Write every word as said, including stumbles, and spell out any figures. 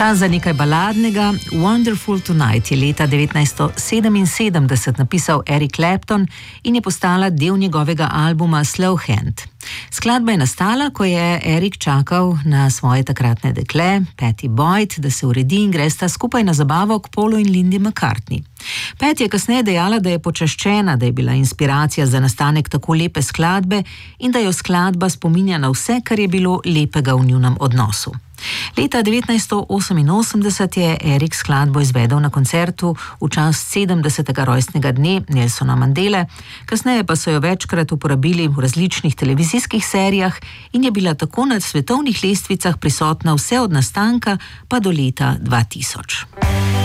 Čas za nekaj baladnega. Wonderful Tonight je leta devetnajststo sedeminsedemdeset napisal Eric Clapton in je postala del njegovega albuma Slow Hand. Skladba je nastala, ko je Eric čakal na svoje takratne dekle, Pattie Boyd, da se uredi in gresta skupaj na zabavo k Paulu in Lindy McCartney. Pattie je kasneje dejala, da je počaščena, da je bila inspiracija za nastanek tako lepe skladbe in da jo skladba spominja na vse, kar je bilo lepega v njunem odnosu. Leta devetnajststo oseminosemdeset je Eric skladbo izvedel na koncertu v čast sedemdesetega rojstnega dne Nelsona Mandele, kasneje pa so jo večkrat uporabili v različnih televizijskih serijah in je bila tako na svetovnih lestvicah prisotna vse od nastanka pa do leta dva tisoč.